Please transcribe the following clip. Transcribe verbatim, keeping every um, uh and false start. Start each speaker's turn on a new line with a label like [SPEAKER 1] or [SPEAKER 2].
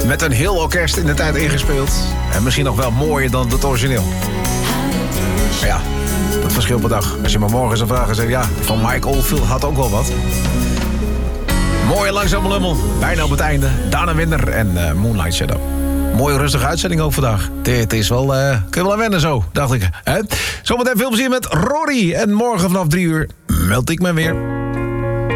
[SPEAKER 1] met een heel orkest in de tijd ingespeeld. En misschien nog wel mooier dan het origineel. Maar ja, dat verschilt per dag. Als je me morgen zou vragen, zeg ja, van Mike Oldfield had ook wel wat. Mooie langzame lummel, bijna op het einde. Dana Winner en uh, Moonlight Shadow. Mooie rustige uitzending ook vandaag. Het is wel, uh, kun je wel aan wennen zo, dacht ik. Hè? Zometeen veel plezier met Rory. En morgen vanaf drie uur meld ik me weer.